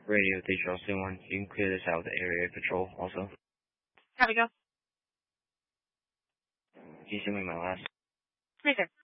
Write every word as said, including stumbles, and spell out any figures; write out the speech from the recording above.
Radio Digital C one, you can clear this out with the area control also. Copy, go. Can you send me my last? Right there.